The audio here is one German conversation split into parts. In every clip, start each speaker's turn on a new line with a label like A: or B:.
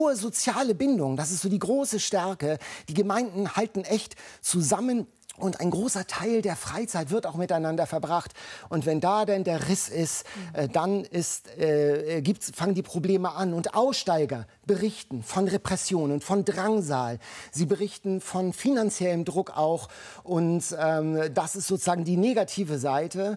A: Hohe soziale Bindung, das ist so die große Stärke. Die Gemeinden halten echt zusammen. Und ein großer Teil der Freizeit wird auch miteinander verbracht. Und wenn da denn der Riss ist, dann fangen die Probleme an. Und Aussteiger berichten von Repressionen, von Drangsal. Sie berichten von finanziellem Druck auch. Und das ist sozusagen die negative Seite,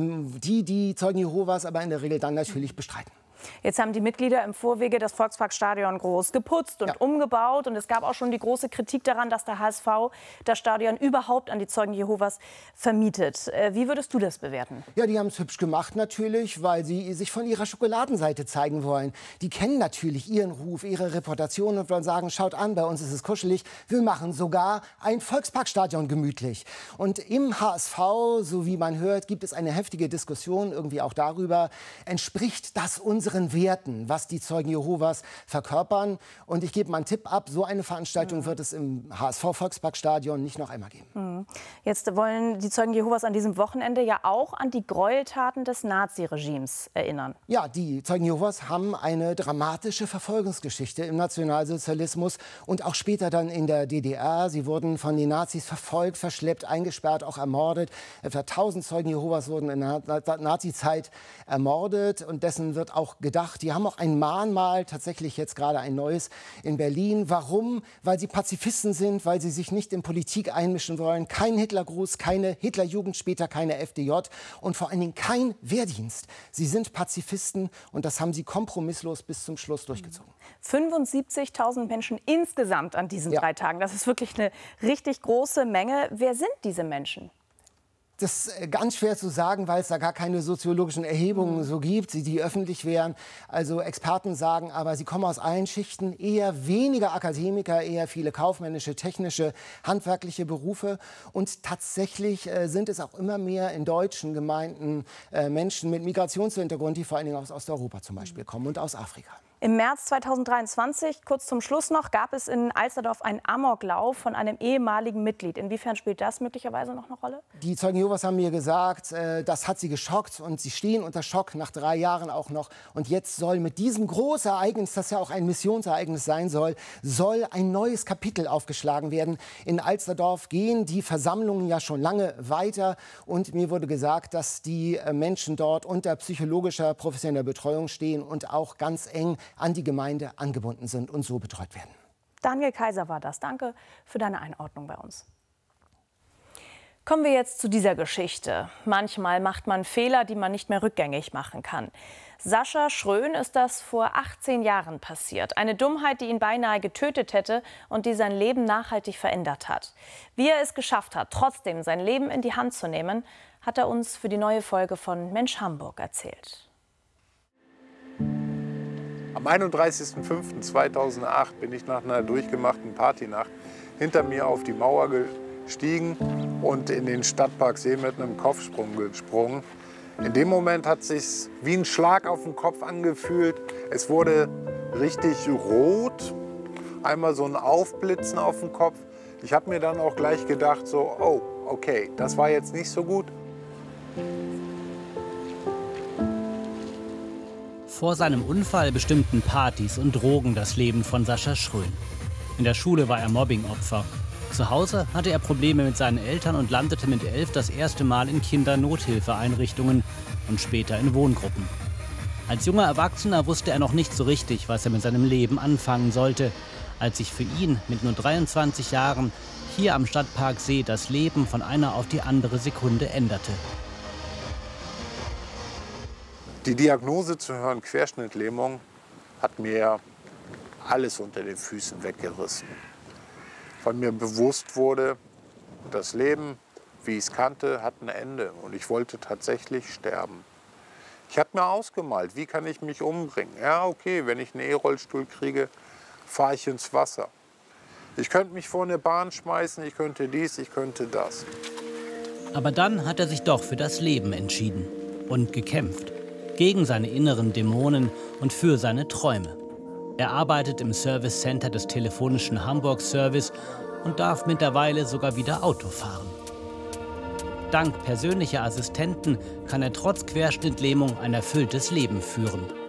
A: die Zeugen Jehovas aber in der Regel dann natürlich bestreiten.
B: Jetzt haben die Mitglieder im Vorwege das Volksparkstadion groß geputzt und umgebaut. Und es gab auch schon die große Kritik daran, dass der HSV das Stadion überhaupt an die Zeugen Jehovas vermietet. Wie würdest du das bewerten?
A: Ja, die haben es hübsch gemacht natürlich, weil sie sich von ihrer Schokoladenseite zeigen wollen. Die kennen natürlich ihren Ruf, ihre Reputation und wollen sagen, schaut an, bei uns ist es kuschelig. Wir machen sogar ein Volksparkstadion gemütlich. Und im HSV, so wie man hört, gibt es eine heftige Diskussion irgendwie auch darüber, entspricht das unseren Werten, was die Zeugen Jehovas verkörpern. Und ich gebe mal einen Tipp ab, so eine Veranstaltung wird es im HSV-Volksparkstadion nicht noch einmal geben.
B: Jetzt wollen die Zeugen Jehovas an diesem Wochenende ja auch an die Gräueltaten des Naziregimes erinnern.
A: Ja, die Zeugen Jehovas haben eine dramatische Verfolgungsgeschichte im Nationalsozialismus und auch später dann in der DDR. Sie wurden von den Nazis verfolgt, verschleppt, eingesperrt, auch ermordet. Etwa 1000 Zeugen Jehovas wurden in der Nazizeit ermordet und dessen wird auch gedacht. Die haben auch ein Mahnmal, tatsächlich jetzt gerade ein neues in Berlin. Warum? Weil sie Pazifisten sind, weil sie sich nicht in Politik einmischen wollen. Kein Hitlergruß, keine Hitlerjugend, später keine FDJ und vor allen Dingen kein Wehrdienst. Sie sind Pazifisten und das haben sie kompromisslos bis zum Schluss durchgezogen.
B: 75.000 Menschen insgesamt an diesen 3 Tagen. Das ist wirklich eine richtig große Menge. Wer sind diese Menschen?
A: Das ist ganz schwer zu sagen, weil es da gar keine soziologischen Erhebungen so gibt, die öffentlich wären. Also Experten sagen aber, sie kommen aus allen Schichten, eher weniger Akademiker, eher viele kaufmännische, technische, handwerkliche Berufe. Und tatsächlich sind es auch immer mehr in deutschen Gemeinden Menschen mit Migrationshintergrund, die vor allen Dingen aus Osteuropa zum Beispiel kommen und aus Afrika.
B: Im März 2023, kurz zum Schluss noch, gab es in Alsterdorf einen Amoklauf von einem ehemaligen Mitglied. Inwiefern spielt das möglicherweise noch eine Rolle?
A: Die Zeugen Jehovas haben mir gesagt, das hat sie geschockt und sie stehen unter Schock nach 3 Jahren auch noch. Und jetzt soll mit diesem Großereignis, das ja auch ein Missionsereignis sein soll, ein neues Kapitel aufgeschlagen werden. In Alsterdorf gehen die Versammlungen ja schon lange weiter und mir wurde gesagt, dass die Menschen dort unter psychologischer, professioneller Betreuung stehen und auch ganz eng an die Gemeinde angebunden sind und so betreut werden.
B: Daniel Kaiser war das. Danke für deine Einordnung bei uns. Kommen wir jetzt zu dieser Geschichte. Manchmal macht man Fehler, die man nicht mehr rückgängig machen kann. Sascha Schrön ist das vor 18 Jahren passiert. Eine Dummheit, die ihn beinahe getötet hätte und die sein Leben nachhaltig verändert hat. Wie er es geschafft hat, trotzdem sein Leben in die Hand zu nehmen, hat er uns für die neue Folge von Mensch Hamburg erzählt.
C: Am 31.05.2008 bin ich nach einer durchgemachten Partynacht hinter mir auf die Mauer gestiegen und in den Stadtpark See mit einem Kopfsprung gesprungen. In dem Moment hat es sich wie ein Schlag auf den Kopf angefühlt. Es wurde richtig rot, einmal so ein Aufblitzen auf dem Kopf. Ich habe mir dann auch gleich gedacht, so, oh, okay, das war jetzt nicht so gut.
D: Vor seinem Unfall bestimmten Partys und Drogen das Leben von Sascha Schrön. In der Schule war er Mobbingopfer. Zu Hause hatte er Probleme mit seinen Eltern und landete mit 11 das erste Mal in Kindernothilfeeinrichtungen und später in Wohngruppen. Als junger Erwachsener wusste er noch nicht so richtig, was er mit seinem Leben anfangen sollte, als sich für ihn mit nur 23 Jahren hier am Stadtpark See das Leben von einer auf die andere Sekunde änderte.
C: Die Diagnose zur Hirnquerschnittlähmung hat mir alles unter den Füßen weggerissen. Weil mir bewusst wurde, das Leben, wie ich es kannte, hat ein Ende und ich wollte tatsächlich sterben. Ich habe mir ausgemalt, wie kann ich mich umbringen? Ja, okay, wenn ich einen E-Rollstuhl kriege, fahre ich ins Wasser. Ich könnte mich vor eine Bahn schmeißen, ich könnte dies, ich könnte das.
D: Aber dann hat er sich doch für das Leben entschieden und gekämpft. Gegen seine inneren Dämonen und für seine Träume. Er arbeitet im Service Center des telefonischen Hamburg Service und darf mittlerweile sogar wieder Auto fahren. Dank persönlicher Assistenten kann er trotz Querschnittlähmung ein erfülltes Leben führen.